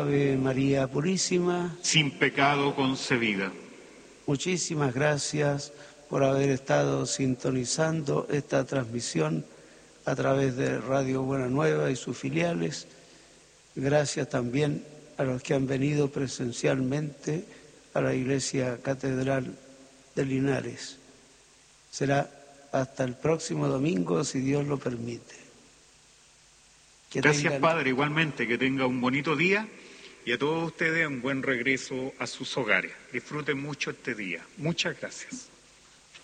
Ave María Purísima, sin pecado concebida. muchísimas gracias por haber estado sintonizando esta transmisión a través de Radio Buena Nueva y sus filiales. Gracias también a los que han venido presencialmente a la Iglesia Catedral de Linares. Será hasta el próximo domingo, si Dios lo permite. Gracias, Padre, igualmente, que tenga un bonito día y a todos ustedes un buen regreso a sus hogares. Disfruten mucho este día. Muchas gracias.